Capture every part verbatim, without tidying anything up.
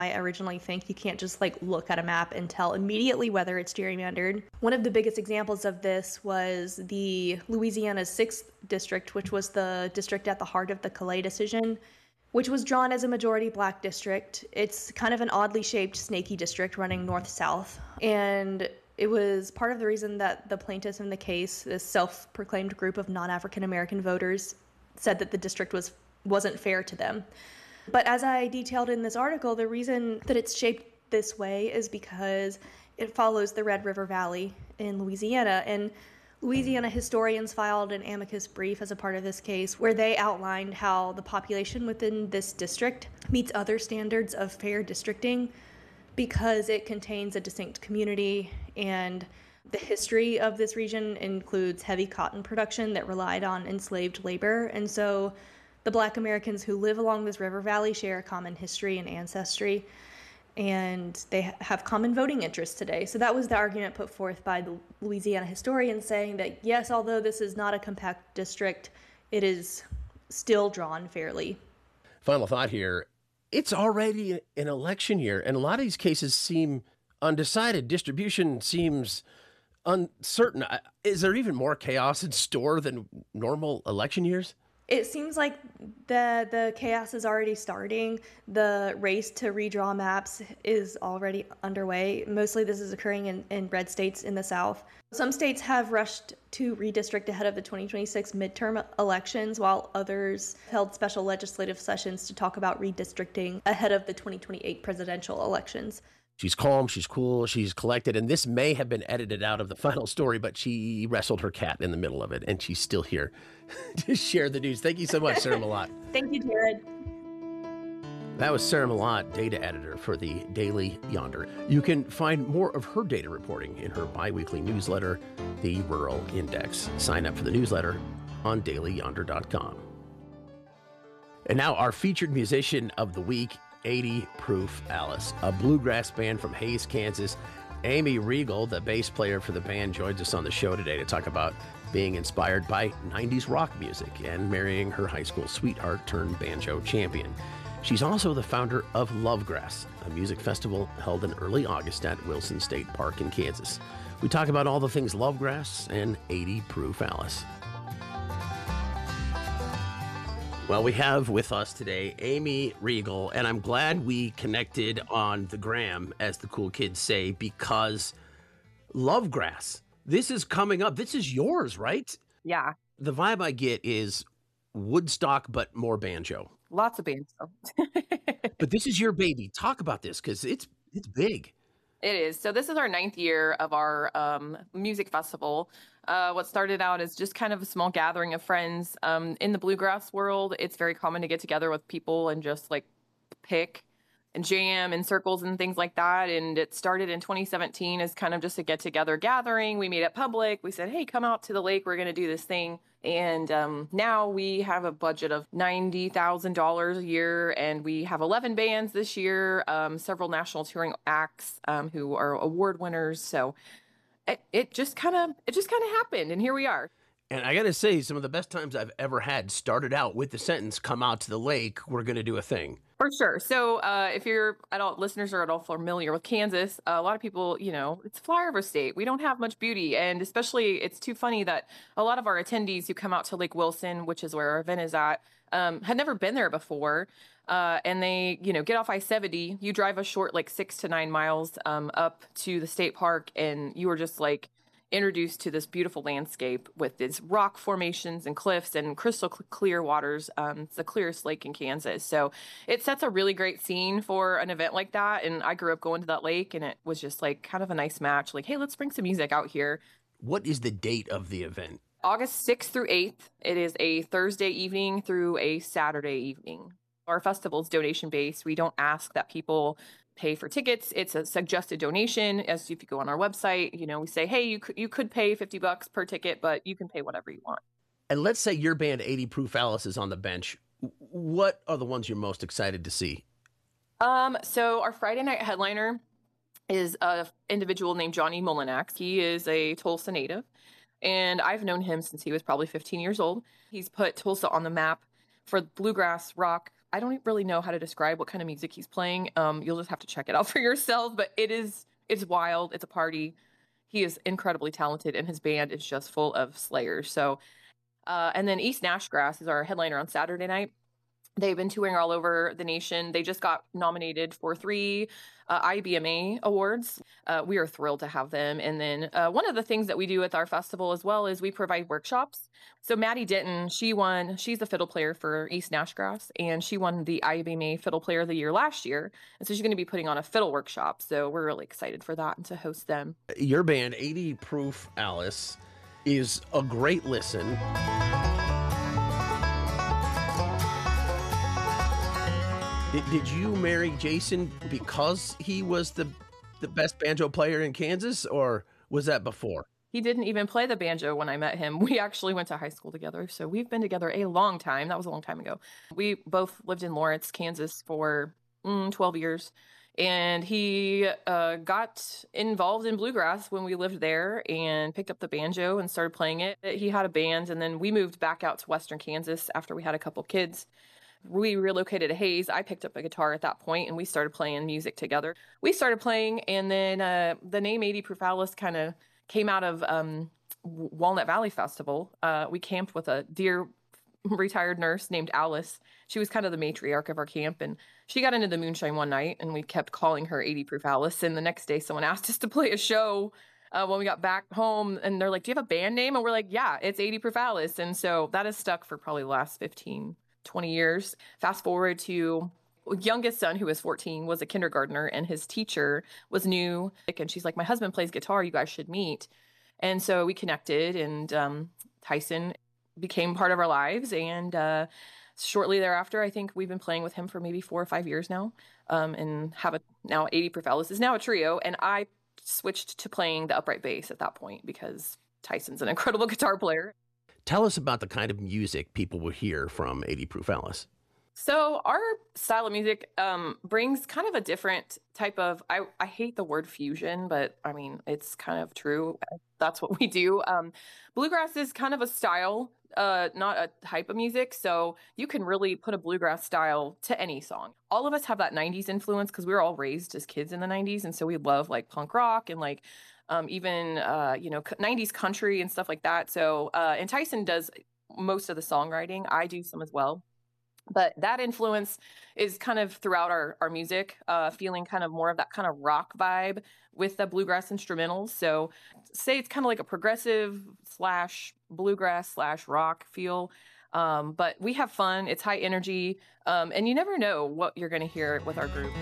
I originally think you can't just like look at a map and tell immediately whether it's gerrymandered. One of the biggest examples of this was the Louisiana sixth District, which was the district at the heart of the Calais decision, which was drawn as a majority black district. It's kind of an oddly shaped snaky district running north-south. And it was part of the reason that the plaintiffs in the case, this self-proclaimed group of non-African American voters, said that the district was, wasn't fair to them. But as I detailed in this article, the reason that it's shaped this way is because it follows the Red River Valley in Louisiana. And Louisiana historians filed an amicus brief as a part of this case where they outlined how the population within this district meets other standards of fair districting because it contains a distinct community, and the history of this region includes heavy cotton production that relied on enslaved labor. And so the Black Americans who live along this river valley share a common history and ancestry, and they have common voting interests today. So that was the argument put forth by the Louisiana historians, saying that yes, although this is not a compact district, it is still drawn fairly. Final thought here. It's already an election year, and a lot of these cases seem undecided. Distribution seems uncertain. Is there even more chaos in store than normal election years? It seems like the the chaos is already starting. The race to redraw maps is already underway. Mostly this is occurring in, in red states in the South. Some states have rushed to redistrict ahead of the twenty twenty-six midterm elections, while others held special legislative sessions to talk about redistricting ahead of the twenty twenty-eight presidential elections. She's calm, she's cool, she's collected, and this may have been edited out of the final story, but she wrestled her cat in the middle of it, and she's still here to share the news. Thank you so much, Sarah Malott. Thank you, Jared. That was Sarah Malott, data editor for the Daily Yonder. You can find more of her data reporting in her biweekly newsletter, The Rural Index. Sign up for the newsletter on daily yonder dot com. And now our featured musician of the week, eighty Proof Alice, a bluegrass band from Hays, Kansas. Amy Regal, the bass player for the band, joins us on the show today to talk about being inspired by nineties rock music and marrying her high school sweetheart turned banjo champion. She's also the founder of Lovegrass, a music festival held in early August at Wilson State Park in Kansas. We talk about all the things Lovegrass and eighty Proof Alice. Well, we have with us today Amy Regal, and I'm glad we connected on the gram, as the cool kids say, because Lovegrass, this is coming up. This is yours, right? Yeah. The vibe I get is Woodstock, but more banjo. Lots of banjo. But this is your baby. Talk about this, because it's it's big. It is. So this is our ninth year of our um, music festival. Uh, what started out as just kind of a small gathering of friends. Um, in the bluegrass world, it's very common to get together with people and just like pick and jam in circles and things like that. And it started in twenty seventeen as kind of just a get-together gathering. We made it public. We said, hey, come out to the lake. We're going to do this thing. And um, now we have a budget of ninety thousand dollars a year, and we have eleven bands this year, um, several national touring acts um, who are award winners. So it, it just kind of it just kind of happened, and here we are. And I got to say, some of the best times I've ever had started out with the sentence, come out to the lake, we're going to do a thing. For sure. So uh, if your adult listeners are at all familiar with Kansas, uh, a lot of people, you know, it's flyover state. We don't have much beauty. And especially it's too funny that a lot of our attendees who come out to Lake Wilson, which is where our event is at, um, had never been there before. Uh, and they, you know, get off I seventy, you drive a short like six to nine miles um, up to the state park, and you are just like introduced to this beautiful landscape with its rock formations and cliffs and crystal clear waters. Um, it's the clearest lake in Kansas. So it sets a really great scene for an event like that. And I grew up going to that lake, and it was just like kind of a nice match. Like, hey, let's bring some music out here. What is the date of the event? August sixth through eighth. It is a Thursday evening through a Saturday evening. Our festival is donation based. We don't ask that people pay for tickets. It's a suggested donation. As if you go on our website, you know, we say, hey, you could, you could pay fifty bucks per ticket, but you can pay whatever you want. And let's say your band eighty Proof Alice is on the bench. What are the ones you're most excited to see? Um, so our Friday night headliner is a individual named Johnny Molinax. He is a Tulsa native, and I've known him since he was probably fifteen years old. He's put Tulsa on the map for bluegrass rock I don't really know how to describe what kind of music he's playing. Um, you'll just have to check it out for yourself, but it is, it's wild. It's a party. He is incredibly talented, and his band is just full of slayers. So, uh, and then East Nashgrass is our headliner on Saturday night. They've been touring all over the nation. They just got nominated for three uh, I B M A awards. Uh, we are thrilled to have them. And then uh, one of the things that we do with our festival as well is we provide workshops. So Maddie Denton, she won, she's the fiddle player for East Nashgrass, and she won the I B M A Fiddle Player of the Year last year. And so she's going to be putting on a fiddle workshop. So we're really excited for that and to host them. Your band, eighty Proof Alice, is a great listen. Did, did you marry Jason because he was the the best banjo player in Kansas, or was that before? He didn't even play the banjo when I met him. We actually went to high school together, so we've been together a long time. That was a long time ago. We both lived in Lawrence, Kansas for mm, twelve years, and he uh, got involved in bluegrass when we lived there and picked up the banjo and started playing it. He had a band, and then we moved back out to Western Kansas after we had a couple kids. We relocated to Hayes. I picked up a guitar at that point, and we started playing music together. We started playing, and then uh, the name eighty Proof Alice kind of came out of um, Walnut Valley Festival. Uh, we camped with a dear retired nurse named Alice. She was kind of the matriarch of our camp, and she got into the moonshine one night, and we kept calling her eighty Proof Alice. And the next day, someone asked us to play a show uh, when we got back home, and they're like, "Do you have a band name?" And we're like, "Yeah, it's eighty Proof Alice." And so that has stuck for probably the last fifteen, twenty years. Fast forward to youngest son, who was fourteen, was a kindergartner, and his teacher was new. And she's like, "My husband plays guitar. You guys should meet." And so we connected, and um, Tyson became part of our lives. And uh, shortly thereafter, I think we've been playing with him for maybe four or five years now, um, and have a now eighty Proof Alice is now a trio. And I switched to playing the upright bass at that point because Tyson's an incredible guitar player. Tell us about the kind of music people will hear from eighty Proof Alice. So our style of music um, brings kind of a different type of, I, I hate the word fusion, but I mean, it's kind of true. That's what we do. Um, bluegrass is kind of a style, uh, not a type of music. So you can really put a bluegrass style to any song. All of us have that nineties influence because we were all raised as kids in the nineties. And so we love like punk rock and like um, even, uh, you know, nineties country and stuff like that. So, uh, and Tyson does most of the songwriting. I do some as well. But that influence is kind of throughout our, our music, uh, feeling kind of more of that kind of rock vibe with the bluegrass instrumentals. So say it's kind of like a progressive slash bluegrass slash rock feel. Um, but we have fun. It's high energy. Um, and you never know what you're going to hear with our group.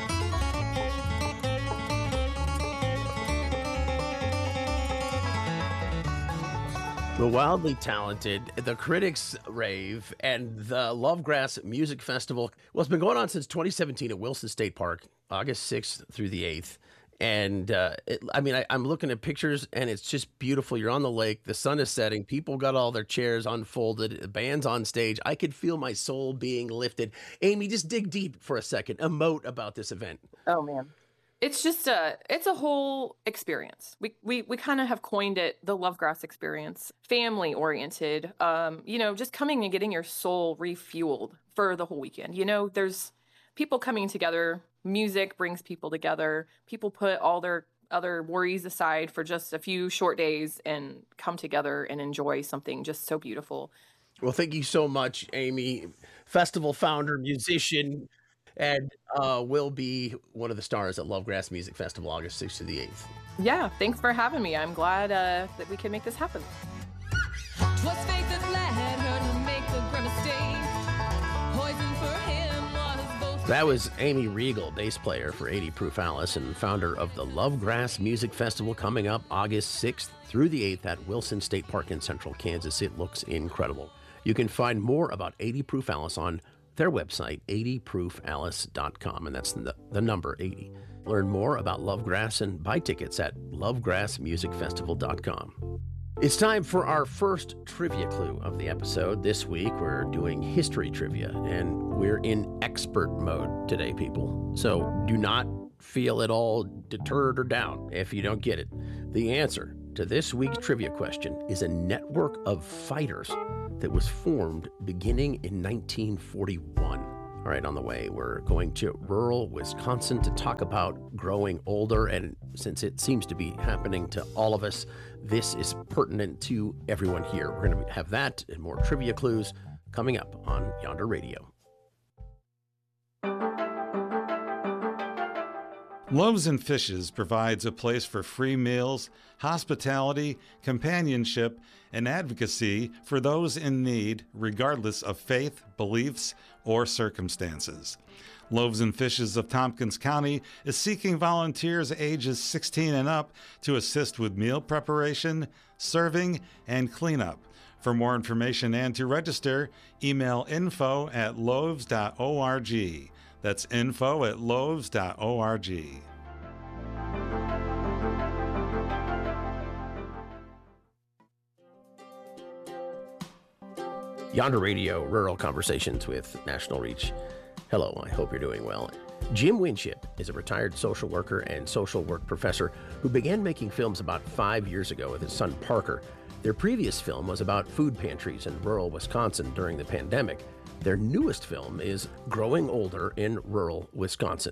The wildly talented, the critics rave, and the Lovegrass Music Festival. Well, it's been going on since twenty seventeen at Wilson State Park, August sixth through the eighth. And uh, it, I mean, I, I'm looking at pictures, and it's just beautiful. You're on the lake. The sun is setting. People got all their chairs unfolded. The band's on stage. I could feel my soul being lifted. Amy, just dig deep for a second. Emote about this event. Oh, man. It's just a, it's a whole experience. We we we kind of have coined it the Lovegrass experience, family oriented. Um, you know, just coming and getting your soul refueled for the whole weekend. You know, there's people coming together. Music brings people together. People put all their other worries aside for just a few short days and come together and enjoy something just so beautiful. Well, thank you so much, Amy, festival founder, musician, and uh, will be one of the stars at Lovegrass Music Festival, August sixth to the eighth. Yeah, thanks for having me. I'm glad uh, that we can make this happen. Twas fate that led her to make the grim mistake. Poison for him was both. That was Amy Regal, bass player for eighty Proof Alice and founder of the Lovegrass Music Festival, coming up August sixth through the eighth at Wilson State Park in Central Kansas. It looks incredible. You can find more about eighty Proof Alice on their website, eighty proof alice dot com, and that's the, the number eighty. Learn more about Lovegrass and buy tickets at lovegrass music festival dot com. It's time for our first trivia clue of the episode. This week, we're doing history trivia, and we're in expert mode today, people. So do not feel at all deterred or down if you don't get it. The answer to this week's trivia question is a network of fighters that was formed beginning in nineteen forty-one. All All right, on the way, we're going to rural Wisconsin to talk about growing older. And since it seems to be happening to all of us, this is pertinent to everyone here. We're going to have that and more trivia clues coming up on Yonder Radio. Loaves and Fishes provides a place for free meals, hospitality, companionship, and advocacy for those in need, regardless of faith, beliefs, or circumstances. Loaves and Fishes of Tompkins County is seeking volunteers ages sixteen and up to assist with meal preparation, serving, and cleanup. For more information and to register, email info at loaves dot org. That's info at loaves dot org. Yonder Radio, Rural Conversations with National Reach. Hello, I hope you're doing well. Jim Winship is a retired social worker and social work professor who began making films about five years ago with his son Parker. Their previous film was about food pantries in rural Wisconsin during the pandemic. Their newest film is Growing Older in Rural Wisconsin.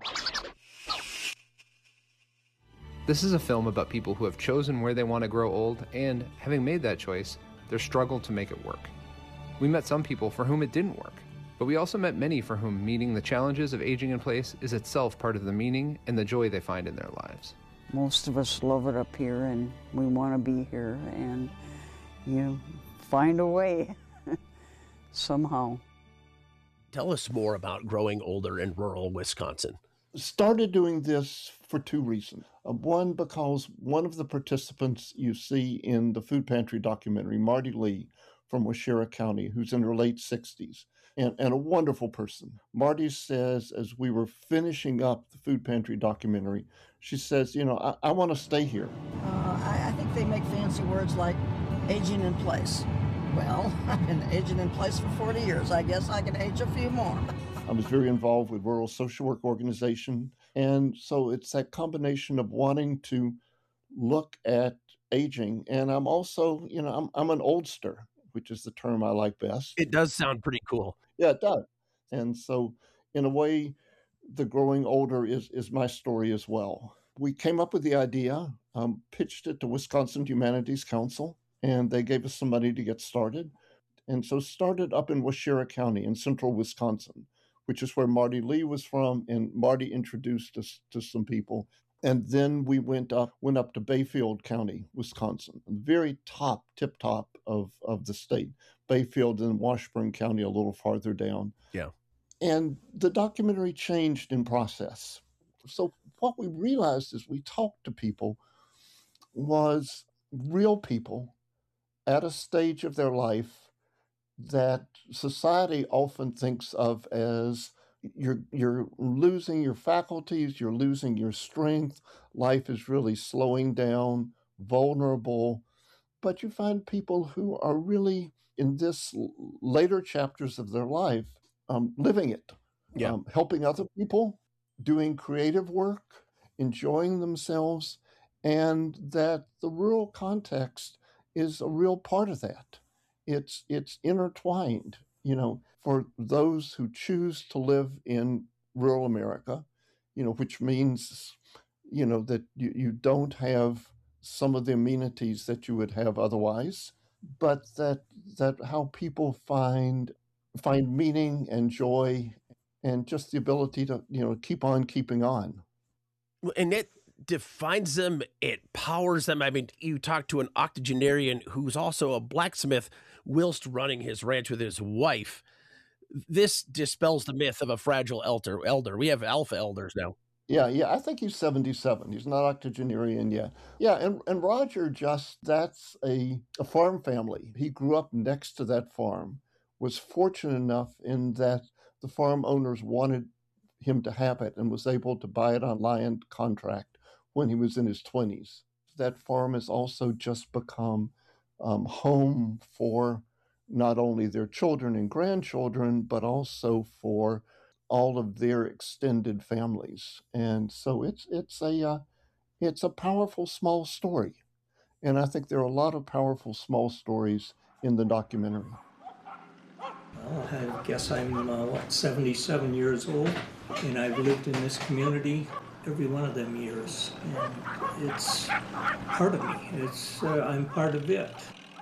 This is a film about people who have chosen where they want to grow old and, having made that choice, their struggle to make it work. We met some people for whom it didn't work, but we also met many for whom meeting the challenges of aging in place is itself part of the meaning and the joy they find in their lives. Most of us love it up here and we want to be here, and you find a way somehow. Tell us more about Growing Older in Rural Wisconsin. Started doing this for two reasons. Uh, one, because one of the participants you see in the food pantry documentary, Marty Lee from Waushara County, who's in her late sixties, and, and a wonderful person. Marty says, as we were finishing up the food pantry documentary, she says, you know, I, I want to stay here. Uh, I, I think they make fancy words like aging in place. Well, I've been aging in place for forty years. I guess I can age a few more. I was very involved with Rural Social Work Organization. And so it's that combination of wanting to look at aging. And I'm also, you know, I'm, I'm an oldster, which is the term I like best. It does sound pretty cool. Yeah, it does. And so in a way, the growing older is, is my story as well. We came up with the idea, um, pitched it to Wisconsin Humanities Council, and they gave us some money to get started. And so started up in Waushara County in central Wisconsin, which is where Marty Lee was from, and Marty introduced us to some people. And then we went up went up to Bayfield County, Wisconsin, the very top, tip top of, of the state. Bayfield and Washburn County a little farther down. Yeah. And the documentary changed in process. So what we realized as we talked to people was real people at a stage of their life that society often thinks of as you're you're losing your faculties, you're losing your strength, life is really slowing down, vulnerable. But you find people who are really in this later chapters of their life um, living it, Yeah. um, helping other people, doing creative work, enjoying themselves, and that the rural context is a real part of that. It's it's intertwined, you know, for those who choose to live in rural America, you know, which means, you know, that you, you don't have some of the amenities that you would have otherwise, but that that how people find find meaning and joy and just the ability to, you know, keep on keeping on. And it defines them, it powers them. I mean, you talk to an octogenarian who's also a blacksmith whilst running his ranch with his wife. This dispels the myth of a fragile elder. Elder. We have alpha elders now. Yeah, yeah, I think he's seventy-seven. He's not octogenarian yet. Yeah, and, and Roger just, that's a, a farm family. He grew up next to that farm, was fortunate enough in that the farm owners wanted him to have it and was able to buy it on land contract when he was in his twenties. That farm has also just become um, home for not only their children and grandchildren, but also for all of their extended families. And so it's it's a uh, it's a powerful small story. And I think there are a lot of powerful small stories in the documentary. Well, I guess I'm, uh, what, seventy-seven years old, and I've lived in this community every one of them years. And it's part of me. It's uh, I'm part of it.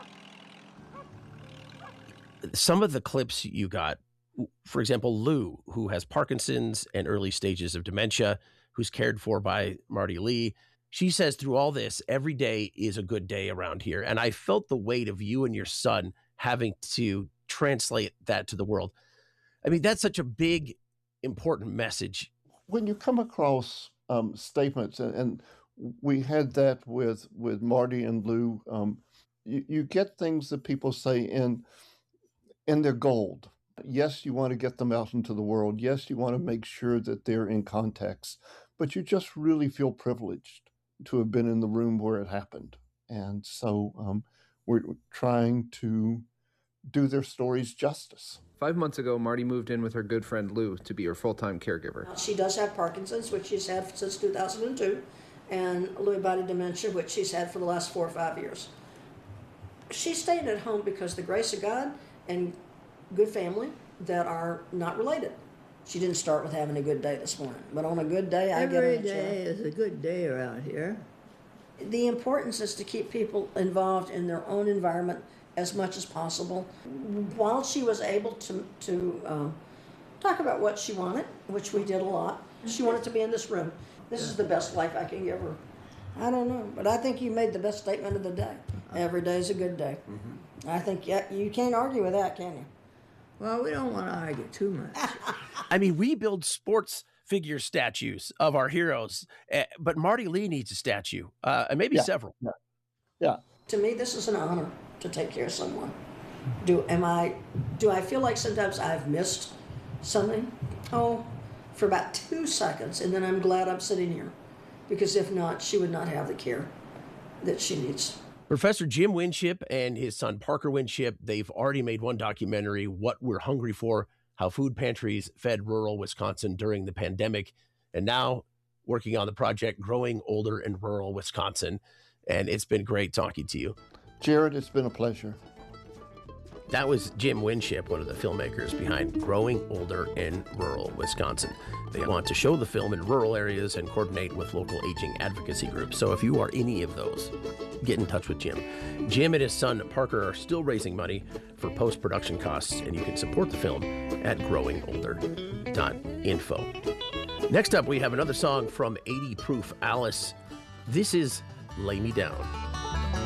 Some of the clips you got, for example, Lou, who has Parkinson's and early stages of dementia, who's cared for by Marty Lee. She says through all this, every day is a good day around here. And I felt the weight of you and your son having to translate that to the world. I mean, that's such a big, important message. When you come across um, statements, and, and we had that with, with Marty and Lou, um, you, you get things that people say in, in their gold. Yes, you want to get them out into the world. Yes, you want to make sure that they're in context, but you just really feel privileged to have been in the room where it happened. And so um, we're trying to do their stories justice. Five months ago, Marty moved in with her good friend Lou to be her full-time caregiver. She does have Parkinson's, which she's had since two thousand two, and Lewy body dementia, which she's had for the last four or five years. She's staying at home because the grace of God and good family that are not related. She didn't start with having a good day this morning, but on a good day, I get her Every in the chair. day is a good day around here. The importance is to keep people involved in their own environment as much as possible. While she was able to, to um, talk about what she wanted, which we did a lot, she wanted to be in this room. This is the best life I can give her. I don't know, but I think you made the best statement of the day. Every day is a good day. Mm-hmm. I think yeah, you can't argue with that, can you? Well, we don't want to argue too much. I mean, we build sports figure statues of our heroes, uh, but Marty Lee needs a statue, uh, and maybe yeah. several. Yeah. yeah. To me, this is an honor to take care of someone. Do am I? Do I feel like sometimes I've missed something? Oh, for about two seconds, and then I'm glad I'm sitting here, because if not, she would not have the care that she needs. Professor Jim Winship and his son Parker Winship, they've already made one documentary, What We're Hungry For, how food pantries fed rural Wisconsin during the pandemic, and now working on the project Growing Older in Rural Wisconsin. And it's been great talking to you. Jared, it's been a pleasure. That was Jim Winship, one of the filmmakers behind Growing Older in Rural Wisconsin. They want to show the film in rural areas and coordinate with local aging advocacy groups. So if you are any of those, get in touch with Jim. Jim and his son Parker are still raising money for post-production costs, and you can support the film at growing older dot info. Next up, we have another song from eighty Proof Alice. This is Lay Me Down.